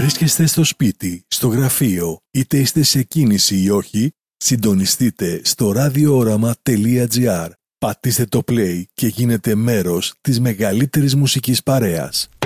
βρίσκεστε στο σπίτι, στο γραφείο, είτε είστε σε κίνηση ή όχι, συντονιστείτε στο radiooramaa.gr. Πατήστε το play και γίνετε μέρος της μεγαλύτερης μουσικής παρέας.